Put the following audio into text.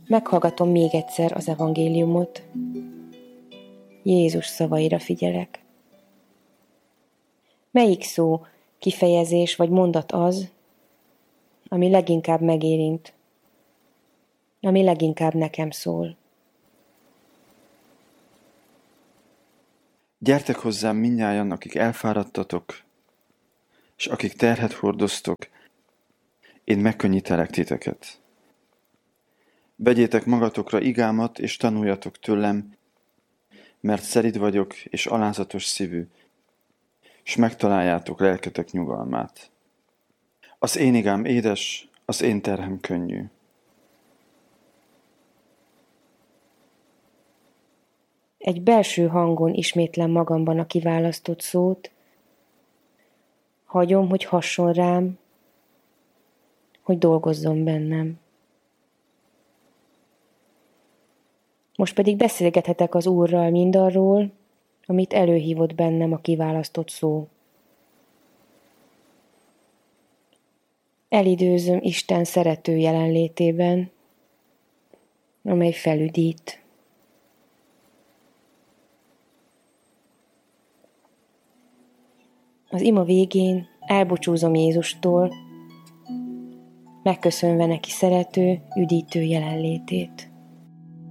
Meghallgatom még egyszer az evangéliumot. Jézus szavaira figyelek. Melyik szó, kifejezés vagy mondat az, ami leginkább megérint, ami leginkább nekem szól? Gyertek hozzám mindnyájan, akik elfáradtatok, és akik terhet hordoztok, én megkönnyítelek titeket. Vegyétek magatokra igámat, és tanuljatok tőlem, mert szelíd vagyok, és alázatos szívű, és megtaláljátok lelketek nyugalmát. Az én igám édes, az én terhem könnyű. Egy belső hangon ismétlem magamban a kiválasztott szót, hagyom, hogy hasson rám, hogy dolgozzon bennem. Most pedig beszélgethetek az Úrral mindarról, amit előhívott bennem a kiválasztott szó. Elidőzöm Isten szerető jelenlétében, amely felüdít. Az ima végén elbúcsúzom Jézustól, megköszönve neki szerető, üdítő jelenlétét.